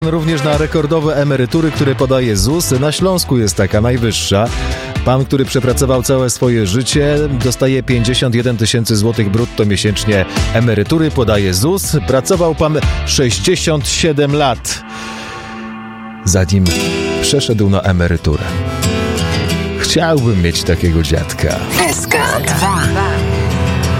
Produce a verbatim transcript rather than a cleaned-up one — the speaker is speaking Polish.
Również na rekordowe emerytury, które podaje ZUS. Na Śląsku jest taka najwyższa. Pan, który przepracował całe swoje życie, dostaje pięćdziesiąt jeden tysięcy złotych brutto miesięcznie emerytury, podaje ZUS. Pracował pan sześćdziesiąt siedem lat, zanim przeszedł na emeryturę. Chciałbym mieć takiego dziadka. S K dwa.